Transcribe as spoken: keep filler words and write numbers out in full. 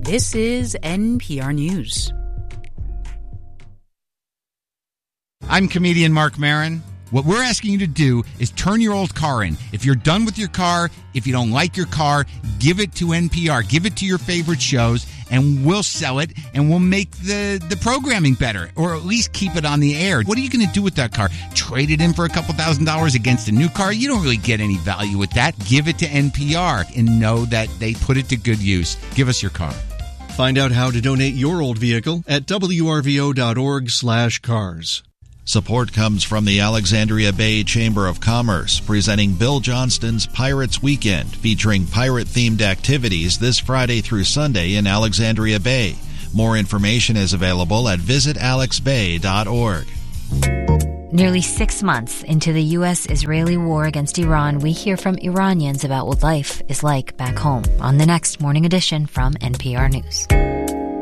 This is N P R News. I'm comedian Mark Maron. What we're asking you to do is turn your old car in. If you're done with your car, if you don't like your car, give it to N P R. Give it to your favorite shows, and we'll sell it, and we'll make the, the programming better, or at least keep it on the air. What are you going to do with that car? Trade it in for a couple thousand dollars against a new car? You don't really get any value with that. Give it to N P R and know that they put it to good use. Give us your car. Find out how to donate your old vehicle at W R V O dot org slash cars. Support comes from the Alexandria Bay Chamber of Commerce, presenting Bill Johnston's Pirates Weekend, featuring pirate-themed activities this Friday through Sunday in Alexandria Bay. More information is available at visit alex bay dot org. Nearly six months into the U S-Israeli war against Iran, we hear from Iranians about what life is like back home on the next Morning Edition from N P R News.